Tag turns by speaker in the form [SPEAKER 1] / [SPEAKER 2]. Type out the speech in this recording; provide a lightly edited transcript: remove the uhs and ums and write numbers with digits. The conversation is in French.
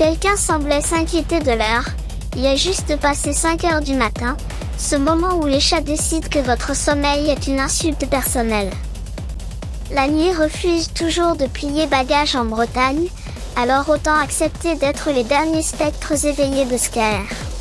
[SPEAKER 1] Quelqu'un semblait s'inquiéter de l'heure. Il est juste passé 5 heures du matin, ce moment où les chats décident que votre sommeil est une insulte personnelle. La nuit refuse toujours de plier bagages en Bretagne, alors autant accepter d'être les derniers spectres éveillés de Scaer.